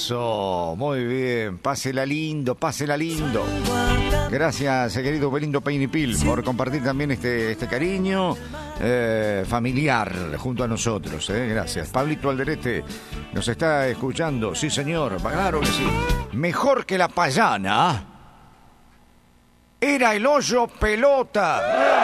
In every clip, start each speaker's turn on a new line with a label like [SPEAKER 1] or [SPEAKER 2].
[SPEAKER 1] Eso, muy bien. Pásela lindo, pásela lindo. Gracias, querido Belindo Peinipil, por compartir también este cariño familiar junto a nosotros. Gracias. Pablito Alderete nos está escuchando. Sí, señor, claro que sí. Mejor que la payana era el hoyo pelota.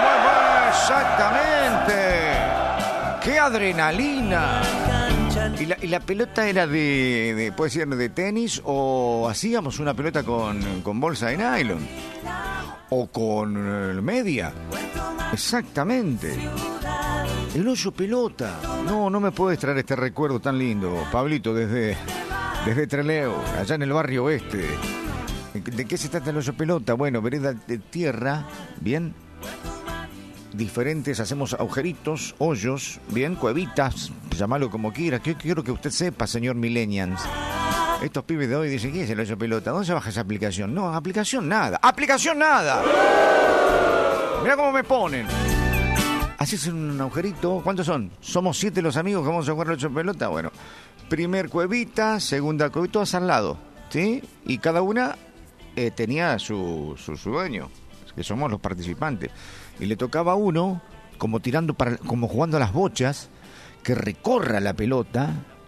[SPEAKER 1] Exactamente. ¡Qué adrenalina! ¿Y la pelota era puede ser de tenis, o hacíamos una pelota con bolsa de nylon? ¿O con media? Exactamente. El hoyo pelota. No me puedes traer este recuerdo tan lindo, Pablito, desde Trelew, allá en el barrio oeste. ¿De qué se trata el hoyo pelota? Bueno, vereda de tierra, bien, diferentes, hacemos agujeritos, hoyos, bien, cuevitas, llamalo como quiera. Quiero que usted sepa, señor Millennials. Estos pibes de hoy dicen, ¿qué es el hoyo pelota? ¿Dónde se baja esa aplicación? No, aplicación nada. ¡Aplicación nada! Mirá cómo me ponen. Haces un agujerito, ¿cuántos son? Somos 7 los amigos que vamos a jugar el hoyo pelota. Bueno, primer cuevita, segunda cuevita, todas al lado, ¿sí? Y cada una tenía su dueño, que somos los participantes. Y le tocaba a uno, como como jugando a las bochas, que recorra la pelota,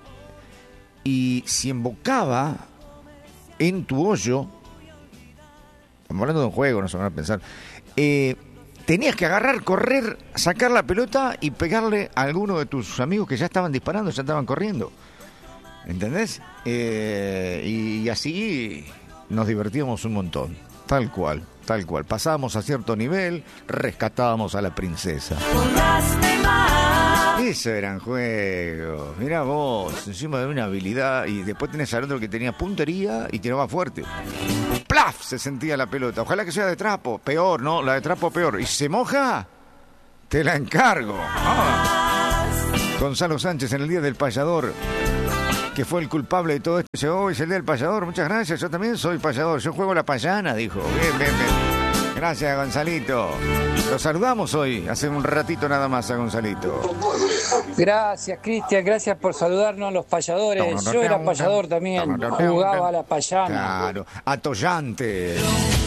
[SPEAKER 1] y si embocaba en tu hoyo, estamos hablando de un juego, no se van a pensar, tenías que agarrar, correr, sacar la pelota y pegarle a alguno de tus amigos que ya estaban disparando, ya estaban corriendo. ¿Entendés? Y así nos divertíamos un montón. Tal cual. Pasábamos a cierto nivel, rescatábamos a la princesa. Eso eran juegos. Mirá vos, encima de una habilidad, y después tenés al otro que tenía puntería y tiraba fuerte. ¡Plaf! Se sentía la pelota. Ojalá que sea de trapo. Peor, ¿no? La de trapo peor. ¿Y si se moja? Te la encargo. Gonzalo Sánchez, en el Día del Payador, que fue el culpable de todo esto, dice, hoy es el Día del Payador, muchas gracias, yo también soy payador, yo juego la payana, dijo. Bien. Gracias, Gonzalito. Lo saludamos hoy, hace un ratito nada más a Gonzalito.
[SPEAKER 2] Gracias, Cristian, gracias por saludarnos los payadores. Yo era payador también, jugaba a la payana.
[SPEAKER 1] Claro, atollante.